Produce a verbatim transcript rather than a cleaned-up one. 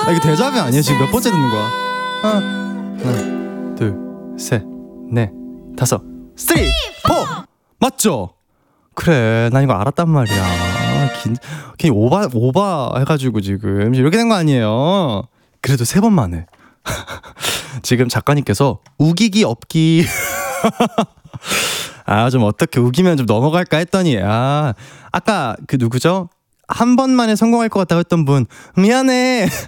아, 이거 데자뷰 아니에요? 지금 몇 번째 듣는 거야? 하나, 하나 둘, 셋, 넷, 다섯, 쓰리, 포! 맞죠? 그래, 난 이거 알았단 말이야. 긴, 괜히 오바, 오바 해가지고 지금 이렇게 된 거 아니에요? 그래도 세 번 만에. 지금 작가님께서 우기기 없기. 아, 좀 어떻게 우기면 좀 넘어갈까 했더니, 아, 아까 그 누구죠? 한 번만에 성공할 것 같다고 했던 분, 미안해.